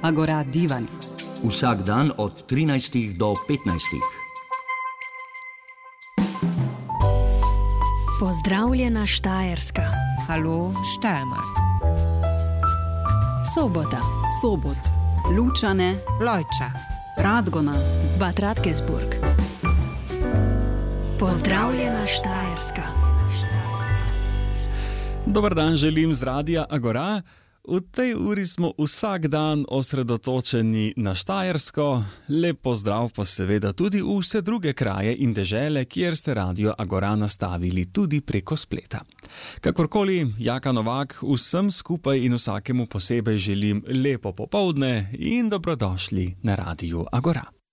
Agora Divan. Vsak dan od 13 do 15. Pozdravljena Štajerska. Halo Steiermark. Sobota. Sobot. Lučane. Lojča. Radgona. Bad Radkersburg. Pozdravljena Štajerska. Dober dan želim z Radia Agora. V tej uri smo vsak dan osredotočeni na Štajersko. Lep pozdrav pa seveda tudi v vse druge kraje in dežele, kjer ste Radio Agora nastavili tudi preko spleta. Kakorkoli, Jaka Novak, vsem skupaj in vsakemu posebej želim lepo popoldne in dobrodošli na Radiu Agora.